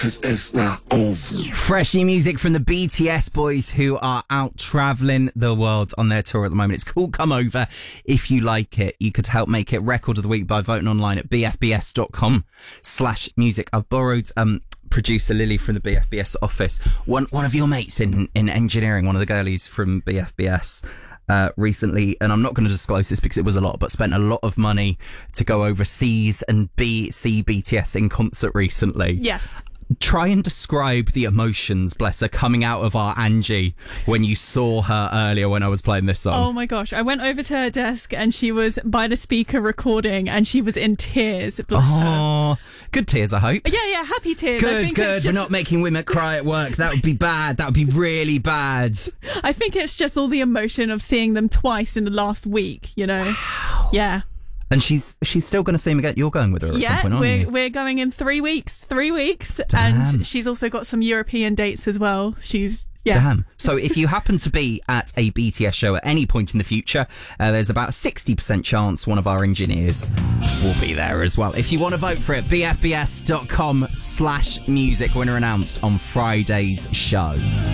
'cause it's not over. Fresh new music from the BTS boys who are out travelling the world on their tour at the moment. It's called Come Over. If you like it, you could help make it Record of the Week by voting online at bfbs.com/music. I've borrowed producer Lily from the BFBS office. One of your mates in engineering, one of the girlies from BFBS, recently, and I'm not going to disclose this because it was a lot, but spent a lot of money to go overseas and see BTS in concert recently. Yes. Try and describe the emotions, bless her, coming out of our Angie when you saw her earlier when I was playing this song. Oh my gosh. I went over to her desk and she was by the speaker recording and she was in tears. Bless her. Oh, good tears, I hope. Yeah, happy tears. Good. We're not making women cry at work. That would be bad. That would be really bad. I think it's just all the emotion of seeing them twice in the last week, you know? Wow. Yeah. And she's still going to see him again. You're going with her at some point, aren't you? We're going in 3 weeks. 3 weeks. Damn. And she's also got some European dates as well. Damn. So if you happen to be at a BTS show at any point in the future, there's about a 60% chance one of our engineers will be there as well. If you want to vote for it, bfbs.com/music, winner announced on Friday's show.